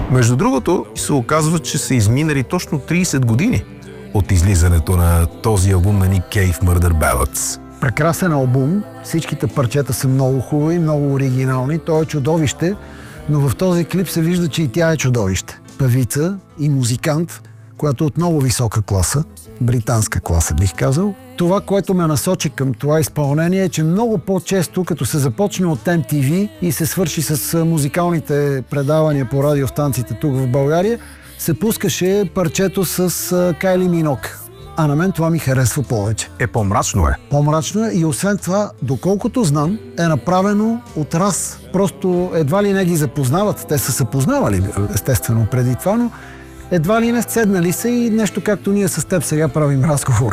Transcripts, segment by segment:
Между другото, се оказва, че са изминали точно 30 години от излизането на този албум на Ник Кейв, Murder Ballads. Прекрасен албум, всичките парчета са много хубави, много оригинални, той е чудовище, но в този клип се вижда, че и тя е чудовище. Певица и музикант, която от много висока класа, британска класа бих казал. Това, което ме насочи към това изпълнение е, че много по-често, като се започне от MTV и се свърши с музикалните предавания по радиостанциите тук в България, се пускаше парчето с Кайли Минок. А на мен това ми харесва повече. По-мрачно е. По-мрачно е и освен това, доколкото знам, е направено от раз. Просто едва ли не ги запознават. Те са се познавали, естествено, преди това, но едва ли не седнали са и нещо както ние с теб сега правим разговор.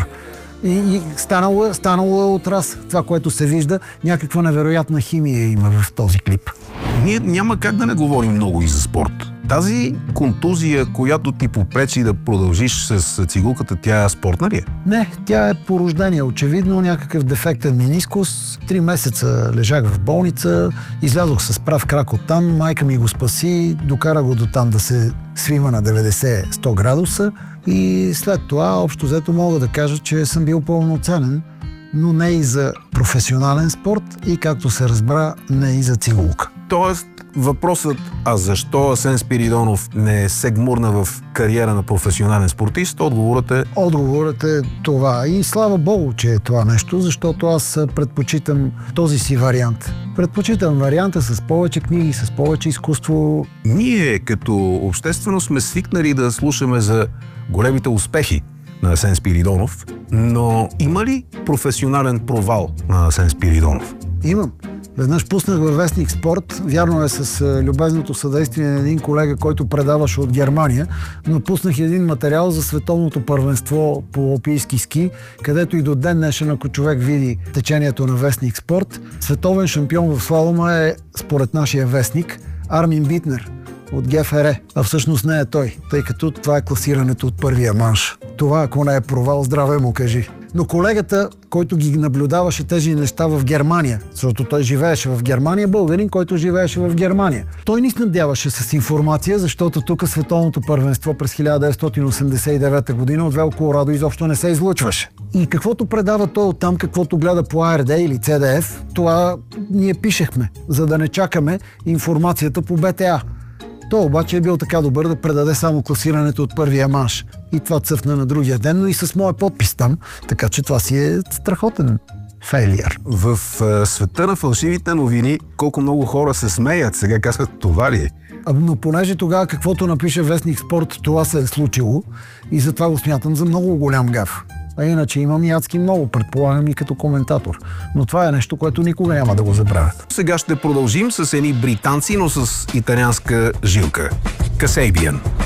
И станало е от раз. Това, което се вижда, някаква невероятна химия има в този клип. Ние няма как да не говорим много и за спорт. Тази контузия, която ти попречи да продължиш с цигулката, тя е спортна ли е? Не, тя е по рождение. Очевидно някакъв дефектен менискус. 3 месеца лежах в болница, излязох с прав крак оттам, майка ми го спаси, докара го до там да се свива на 90-100 градуса и след това, общо взето, мога да кажа, че съм бил пълноценен, но не и за професионален спорт и, както се разбра, не и за цигулка. Тоест, въпросът, а защо Асен Спиридонов не се гмурна в кариера на професионален спортист, Отговорът е това. И слава Богу, че е това нещо, защото аз предпочитам този си вариант. Предпочитам варианта с повече книги, с повече изкуство. Ние като обществено сме свикнали да слушаме за големите успехи на Асен Спиридонов, но има ли професионален провал на Асен Спиридонов? Имам. Веднъж пуснах във вестник Спорт, вярно е с любезното съдействие на един колега, който предаваше от Германия, но пуснах един материал за световното първенство по алпийски ски, където и до ден днешен, ако човек види течението на вестник Спорт, световен шампион в слалома е, според нашия вестник, Армин Битнер от ГФР, а всъщност не е той, тъй като това е класирането от първия манш. Това, ако не е провал, здраве му кажи. Но колегата, който ги наблюдаваше тези неща в Германия, защото той живееше в Германия, българин, който живееше в Германия. Той ни снабдяваше с информация, защото тук световното първенство през 1989 година от Велко Радо изобщо не се излъчваше. И каквото предава той оттам, каквото гледа по АРД или CDF, това ние пишехме, за да не чакаме информацията по БТА. Той обаче е бил така добър да предаде само класирането от първия манш. И това цъфна на другия ден, но и с моя подпис там. Така че това си е страхотен фейлиър. В света на фалшивите новини колко много хора се смеят. Сега казват, това ли е? Но понеже тогава каквото напише вестник Спорт, това се е случило и затова го смятам за много голям гаф. А иначе имам и адски много, предполагам и като коментатор. Но това е нещо, което никога няма да го забравят. Сега ще продължим с едни британци, но с италианска жилка. Касейбиан.